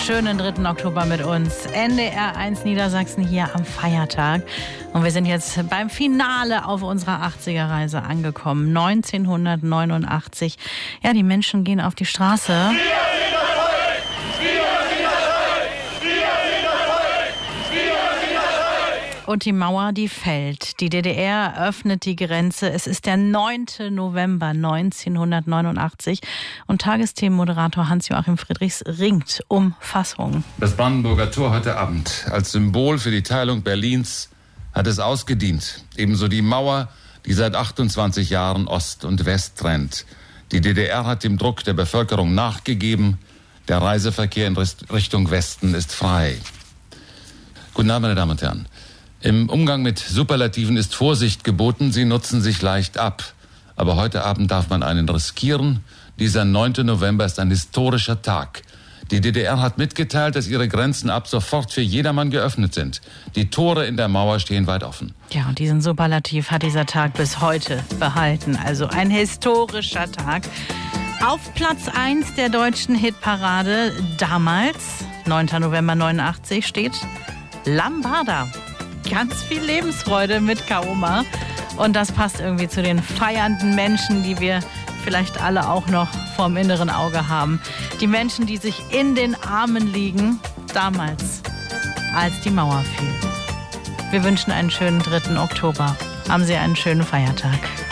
schönen 3. Oktober mit uns. NDR 1 Niedersachsen hier am Feiertag. Und wir sind jetzt beim Finale auf unserer 80er-Reise angekommen. 1989. Ja, die Menschen gehen auf die Straße. Und die Mauer, die fällt. Die DDR öffnet die Grenze. Es ist der 9. November 1989. Und Tagesthemenmoderator Hans-Joachim Friedrichs ringt um Fassung. Das Brandenburger Tor heute Abend als Symbol für die Teilung Berlins hat es ausgedient. Ebenso die Mauer, die seit 28 Jahren Ost und West trennt. Die DDR hat dem Druck der Bevölkerung nachgegeben. Der Reiseverkehr in Richtung Westen ist frei. Guten Abend, meine Damen und Herren. Im Umgang mit Superlativen ist Vorsicht geboten, sie nutzen sich leicht ab. Aber heute Abend darf man einen riskieren. Dieser 9. November ist ein historischer Tag. Die DDR hat mitgeteilt, dass ihre Grenzen ab sofort für jedermann geöffnet sind. Die Tore in der Mauer stehen weit offen. Ja, und diesen Superlativ hat dieser Tag bis heute behalten. Also ein historischer Tag. Auf Platz 1 der deutschen Hitparade damals, 9. November 89, steht Lambada. Ganz viel Lebensfreude mit Kaoma. Und das passt irgendwie zu den feiernden Menschen, die wir vielleicht alle auch noch vorm inneren Auge haben. Die Menschen, die sich in den Armen liegen, damals, als die Mauer fiel. Wir wünschen einen schönen 3. Oktober. Haben Sie einen schönen Feiertag.